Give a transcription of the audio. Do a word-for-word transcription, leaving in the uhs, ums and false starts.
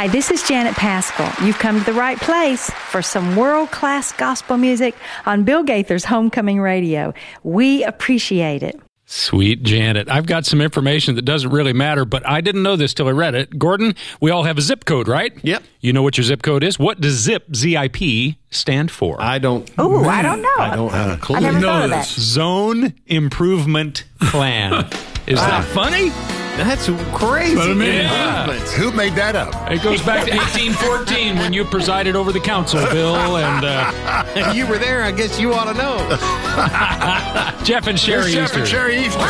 Hi, this is Janet Paschal. You've come to the right place for some world-class gospel music on Bill Gaither's Homecoming Radio. We appreciate it. Sweet Janet. I've got some information that doesn't really matter, but I didn't know this till I read it. Gordon, we all have a zip code, right? Yep. You know what your zip code is? What does ZIP, Z I P, stand for? I don't. Oh, I don't know. I don't have a clue. I never know thought of this. that. Zone Improvement Plan. Is that funny? That's crazy. But I mean, Improvements. who made that up? It goes back to eighteen fourteen when you presided over the council, Bill, and uh, You were there. I guess you ought to know. Jeff and Sherry Here's Jeff Easter. and Sherry Easter.